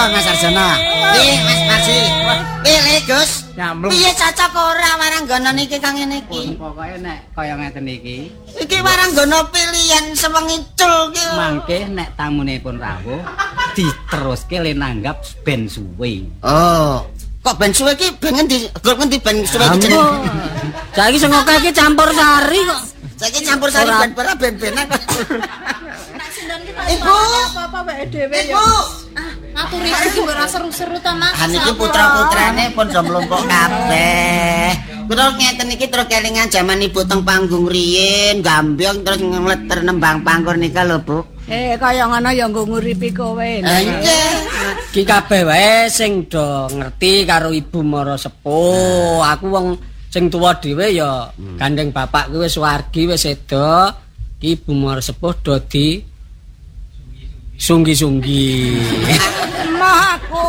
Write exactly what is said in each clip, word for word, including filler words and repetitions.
Mas Arjono. Nggih, Mas Marsi. Pilih, Gus. Piye cocok ora waranggono niki kang ngene iki? Pokoke nek kaya ngeten iki. Iki waranggono pilihan sewengi cul ki. Mangke nek tamune pun rawuh diteruske le nanggap ben suwe. Oh. Kok ben suwe ki ben ngendi? Gol ngendi ben suwe ki jeneng? Saiki sing akeh iki campur sari kok. Saiki campur sari ben ora ben-benan kok. Ibu, apa-apa wae dhewe ya. Ibu, ngaturi iki ora seru-seru to, Mas. Han iki putra-putrane pun do mlumpuk kabeh. Terus ngeten iki terus kelingan jaman ibu teng panggung riyin, gambyong terus ngleter nembang pangkur nika lho, Bu. Eh, kaya ngono ya nggo nguripi kowe. Nggih. Ki kabeh wae sing do ngerti karo ibu mara sepuh. Aku wong sing tuwa dhewe ya gandeng bapak kuwi wis wargi wis sedo. Ki ibu mara sepuh do di sunggi-sunggi. Mah aku.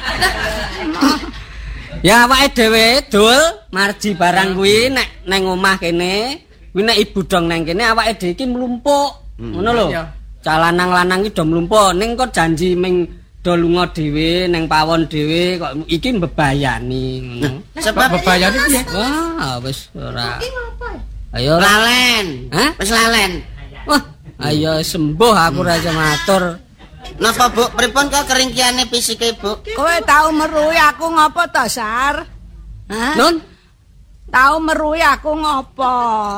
Ya awake dhewe dul marji barang kuwi nek nang omah kene, kuwi nek ibu dong nang kene awake dhewe iki mlumpuk. Ngono lho. Cah lanang-lanang iki do mlumpuk ning kok janji ming do lunga dhewe ning pawon dhewe kok iki mbebayani ngono. Sebab bebayani piye? Wah, wis ora. Ayo lalen. Hah? Wis lalen. Wah, ayo sembuh aku ra iso matur. Napa Bu, pripun kok keringkiane fisike Bu? Kowe tau meruhi aku ngopo to, Sar? Hah? Nun, Tau meruhi aku ngopo?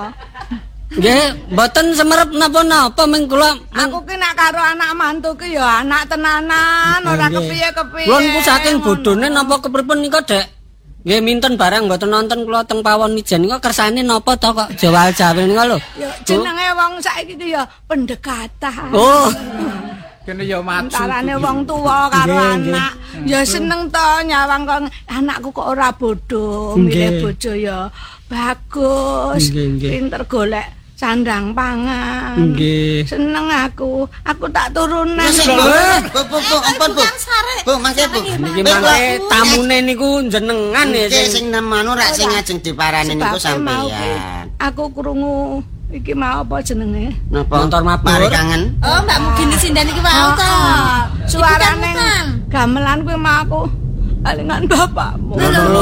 nggih mboten semerep napa-napa ming kula. Aku ki nek karo anak mantu ki ya anak tenanan, ora kepiye-kepiye. Kula niku saking bodhone napa kepripun nika, Dek? Nggih minten barang mboten nonton kula teng pawon Mijan nika kersane napa to kok jawal-jawil nika lho. Ya jenenge wong saiki ki ya pendekatan. Oh. Kene ya maju. Antarane wong tuwa karo anak. Ya seneng to nyawang kok anakku kok ora bodho, milih bojo ya bagus. Pinter golek sandang pangan. Nggih. Seneng aku. Aku tak turunan. Bu, Bu, Bu, ampun Bu. Bu, mangke Bu. Niki mangke tamune niku jenengan ya Nggih sing nemanu rak sing ajeng diparani niku Sebabnya mau ki, sampeyan. Aku krungu iki mau apa jenenge? Napa? Montor mabur. Mari kangen. Oh, Mbak Mugini sindan iki wae to. Suarane gamelan kuwi mah aku alingan bapakmu.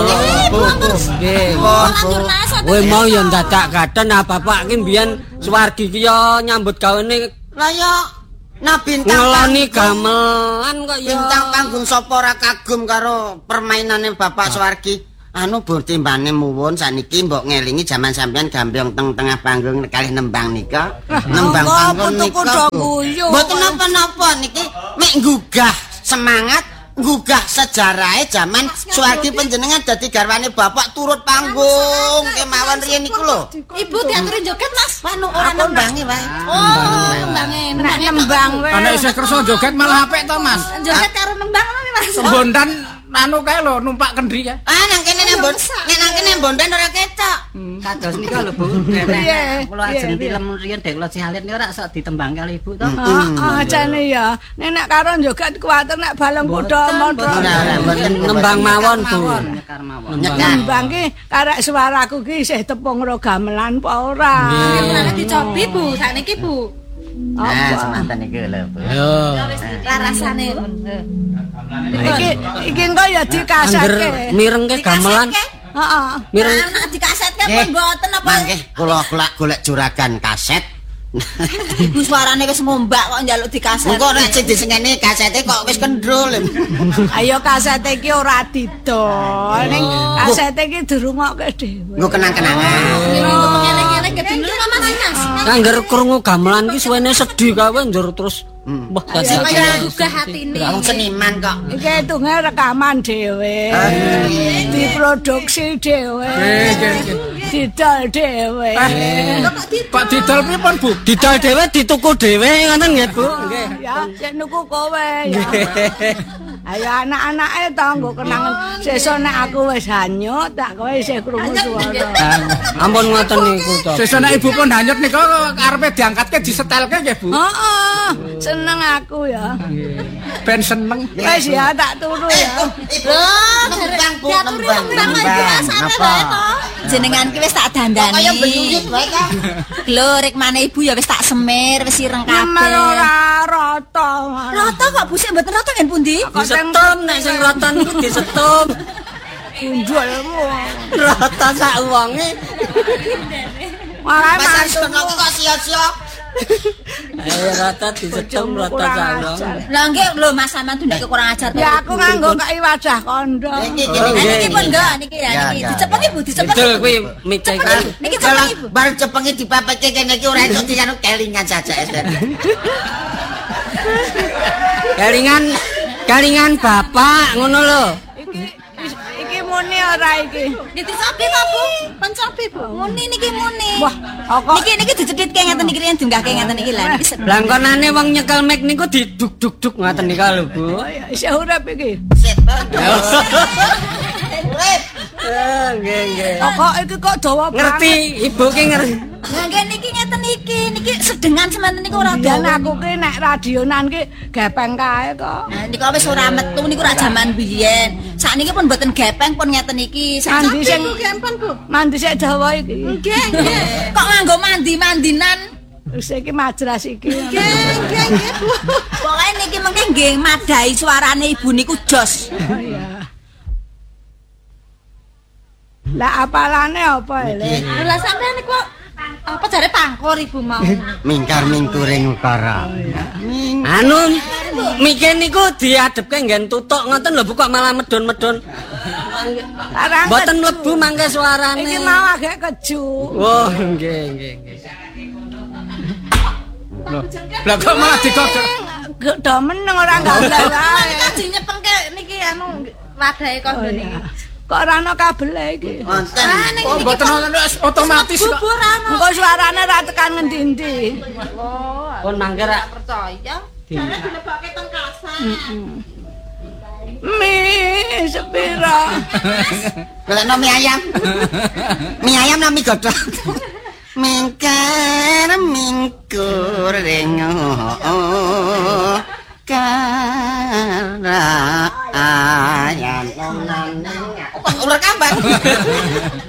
Nggih. Kowe mau ya dadak gaten ah bapak ki mbiyen suwargi ki ya nyambut gawene Lah ya nah bintang ngeloni gamelan kok ya. bintang panggung sapa ora kagum karo permainane Bapak Suwargi. Anu Bu timbane muwun saniki mbok ngelingi jaman sampean gambyong teng tengah panggung kalih nembang nika. Nembang panggung nika. Mboten napa-napa niki mek nggugah semangat, nggugah sejarahe jaman Suwargi panjenengan dadi garwane Bapak turut panggung kemawon riyen niku lho. Ibu diaturi joget, Mas. Anu ora nembangi wae. Oh, nembange. Nek nembang wae. Ana isih kersa joget malah apik to, Mas. Joget karo nembang ngono, Mas. Sembondan anu kae lho numpak kendri ya. Ah nang kene nang Bondan, nek nang kene Bondan ora ketok. Kados nika lho Bu. Piye? Kula ajeng film riyen dek kula cihalit niku ora sok ditembang kali Ibu to. Heeh, jane ya. Nek nek karo joget kuwatir nek balung kuda mondo. Ora ora mboten Nembang mawon, Bu. Nyekar mawon. Nembang ki karek suaraku ki isih tepung ro gamelan apa ora? Gamelan dicobi, Bu. Sakniki, Bu. Nah, semanten iki lho Bu. Yo. Rasane. Iki iki engko ya dikasetke. Mirengke gamelan. Heeh. Mireng Anak dikasetke pun mboten apa. Mangke kula golek juragan kaset. Ibu suarane wis ngombak kok njaluk dikaset. Engko nek sing disengene kasete kok wis kendrul. Ayo kasete iki ora didol. Ning kasete iki dirungokke dhewe. Nggo kenang-kenangan. Ngeleng-ngeleng gedhe Mas Mas. Angger krungu gamelan ki suwene sedih kae njur terus wah dadi Kaya gugah atine. Wong seniman kok. Iki tunge rekaman dhewe. Diproduksi dhewe. Didol dhewe. Kok didol pripun Bu? didol dhewe dituku dhewe ngoten nggih Bu. Nggih. Ya, sik nuku kowe ya. Ayo anak-anake to nggo kenangan sesuk nek aku wis hanyut tak kowe isih krungu suara. Ampun ngoten niku to. Sesuk nek Ibu pun hanyut nika karepe diangkatke disetelke nggih Bu. Heeh, seneng aku ya. ben seneng. Wis ya tak turu ya. Loh, nembang Bu, diaturi nembang, nembang nembang. biasane Apa? wae to. Jenengan ki wis tak dandani. Kaya beyuyut wae ta. Lho, rek maneh ibu ya wis tak semir, wis ireng Nemen kabeh. ora rata. Rata kok busik mboten rata ngen pundi? Disetum nek sing rata niku disetum. Unjulmu. Rata sak wonge. Malah Pasar mantu. sono kok sia-sia. Ayo rata disetum rata sak wonge. Lah nggih lho Mas sampean tuh nek kurang ajar. Ya aku nganggo kai wajah kondo. Iki Oh, iki. Eh, niki pun enggak niki ya Ya, niki. ya, Dicepeng ya. Ibu, dicepeng. Betul kuwi mic iki. Niki Kalau cepeng Ibu. bareng cepenge dipapetke kene iki ora iso dianu kelingan saja Ester. Kalingan kalingan bapak ngono lho. Iki iki muni ora iki. Niki sapi to Bu? Pun sapi Bu. Muni niki muni. Wah, kok Niki niki dicekitke ngeten niki yen dunggahke ngeten iki lah niki. se- Langkonane wong nyekel mic niku diduk-duk-duk ngoten nika lho, Bu. isih urip iki. Setan. Urip. Eh, nggih nggih. Kok iki kok dawa Ngerti, ibu ki ngerti. Lah nggih niki ngeten iki, niki sedengan semanten niku ora Dan dawa. aku ki nek radionan ki gepeng kae kok. Nah, niku wis ora metu niku ora jaman biyen. Sakniki pun mboten gepeng pun ngeten iki. Mandi sing gempeng Bu. mandi sik dawa iki. Nggih, nggih. Kok nganggo mandi-mandinan? Wis iki majras iki. Nggih, nggih, nggih Bu. Pokoke niki mengke nggih madai suarane ibu niku jos. Iya. Lah apalane apa le? Lah sampean niku apa jare pangkur ibu mau? Mingkar mingkuring ukara. Anu mikir niku diadepke nggen tutuk ngoten lho Bu kok malah medon-medon. Larang Mboten keju. mlebu mangke suarane. Iki mau agak keju. Oh, nggih nggih nggih. Loh, lah kok malah dikodok. Gek do meneng ora gamblar wae. Kaji nyepengke niki anu wadahe kondo Oh, niki. iya. Kok ora ana kabele iki. Wonten. Oh, mboten ono otomatis kok. Bubur anu. Engko suarane ra tekan ngendi-endi. Pun mangke ra Percaya. Jane dilebake teng kasan. Mi sepira. Golekno mie ayam. Mie ayam nang mie godhog. Mingkar mingkuring ukara ayam. Kok ora kabar?